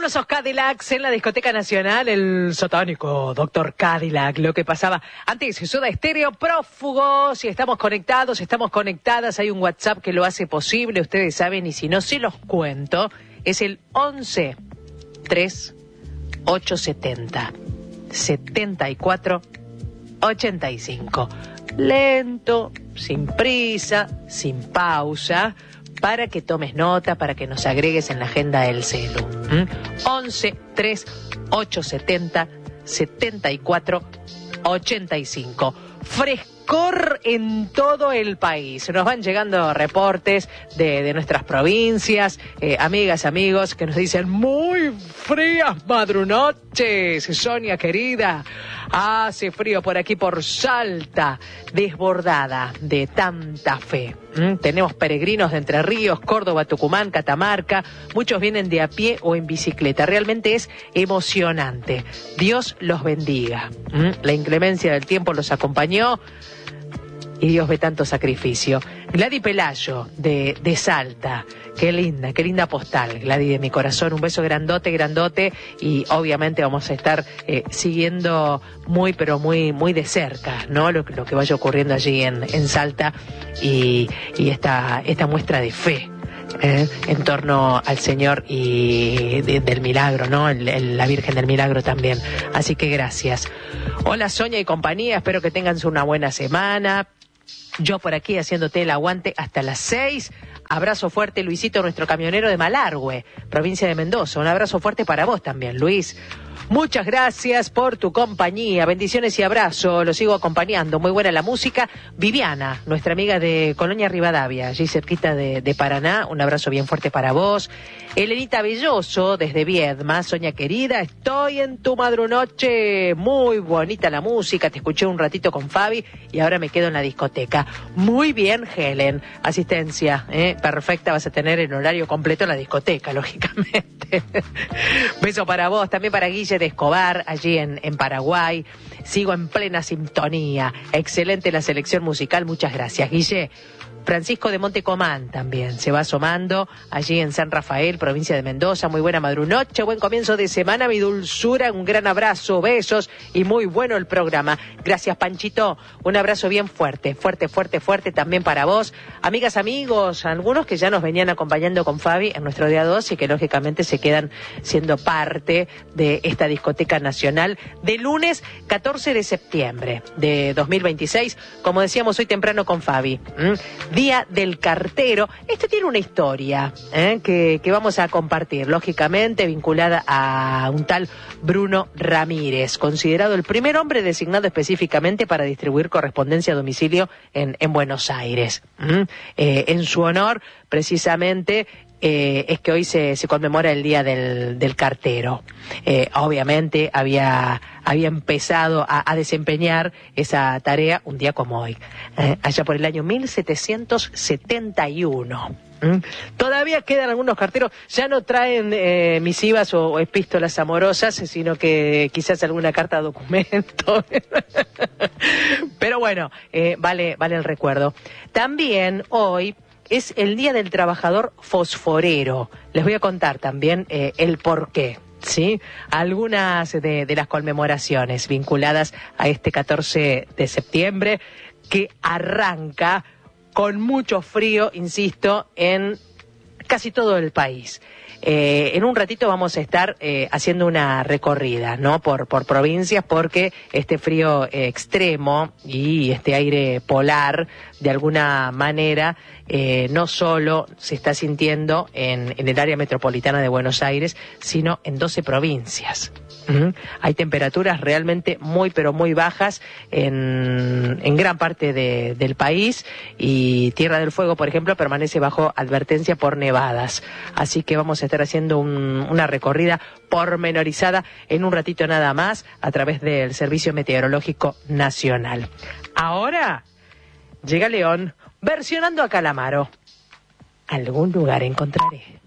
Fabulosos Cadillacs en la Discoteca Nacional, el satánico Dr. Cadillac, lo que pasaba antes, Soda Stereo, Prófugos, y estamos conectados, estamos conectadas, hay un WhatsApp que lo hace posible, ustedes saben, y si no se los cuento, es el 11 3 870 74 85. Lento, sin prisa, sin pausa, para que tomes nota, para que nos agregues en la agenda del celu. 11 3 870 74 85. Frescor en todo el país. Nos van llegando reportes de nuestras provincias, amigas, amigos, que nos dicen muy frías madrunoches, Sonia querida. Hace frío por aquí, por Salta, desbordada de tanta fe. Tenemos peregrinos de Entre Ríos, Córdoba, Tucumán, Catamarca. Muchos vienen de a pie o en bicicleta. Realmente es emocionante. Dios los bendiga. La inclemencia del tiempo los acompañó y Dios ve tanto sacrificio. Gladys Pelayo, de Salta. Qué linda postal, Gladys, de mi corazón. Un beso grandote, grandote. Y obviamente vamos a estar siguiendo muy, pero muy, muy de cerca, ¿no? Lo que vaya ocurriendo allí en Salta y esta muestra de fe. En torno al Señor y del milagro, ¿no? La Virgen del Milagro también. Así que gracias. Hola Sonia y compañía, espero que tengan una buena semana. Yo por aquí haciéndote el aguante hasta las 6. Abrazo fuerte, Luisito, nuestro camionero de Malargüe, provincia de Mendoza. Un abrazo fuerte para vos también, Luis. Muchas gracias por tu compañía, bendiciones y abrazo, lo sigo acompañando, muy buena la música. Viviana, nuestra amiga de Colonia Rivadavia, allí cerquita de Paraná, un abrazo bien fuerte para vos. Elenita Belloso, desde Viedma, Sonia querida, estoy en tu madrunoche, muy bonita la música, te escuché un ratito con Fabi y ahora me quedo en la discoteca. Muy bien, Helen, asistencia, perfecta, vas a tener el horario completo en la discoteca, lógicamente. Beso para vos, también para Guille de Escobar, allí en Paraguay. Sigo en plena sintonía. Excelente la selección musical, muchas gracias, Guille. Francisco de Montecomán también se va asomando allí en San Rafael, provincia de Mendoza. Muy buena madrunoche, buen comienzo de semana, mi dulzura, un gran abrazo, besos y muy bueno el programa. Gracias, Panchito, un abrazo bien fuerte, fuerte, fuerte, fuerte también para vos. Amigas, amigos, algunos que ya nos venían acompañando con Fabi en nuestro día 2 y que lógicamente se quedan siendo parte de esta discoteca nacional de lunes 14 de septiembre de 2026, como decíamos hoy temprano con Fabi. Día del Cartero. Esto tiene una historia que vamos a compartir, lógicamente vinculada a un tal Bruno Ramírez, considerado el primer hombre designado específicamente para distribuir correspondencia a domicilio en Buenos Aires. En su honor, precisamente, es que hoy se conmemora el Día del Cartero. Obviamente había empezado a desempeñar esa tarea un día como hoy, allá por el año 1771. Todavía quedan algunos carteros, ya no traen misivas o epístolas amorosas, sino que quizás alguna carta documento. Pero bueno, vale el recuerdo. También hoy es el Día del Trabajador Fosforero. Les voy a contar también el porqué, ¿sí? Algunas de las conmemoraciones vinculadas a este 14 de septiembre que arranca con mucho frío, insisto, en casi todo el país. En un ratito vamos a estar haciendo una recorrida, ¿no? Por provincias, porque este frío extremo y este aire polar, de alguna manera, no solo se está sintiendo en el área metropolitana de Buenos Aires, sino en 12 provincias. Hay temperaturas realmente muy, pero muy bajas en gran parte del país, y Tierra del Fuego, por ejemplo, permanece bajo advertencia por nevadas. Así que vamos a estar haciendo una recorrida pormenorizada en un ratito nada más a través del Servicio Meteorológico Nacional. Ahora llega León versionando a Calamaro. Algún lugar encontraré.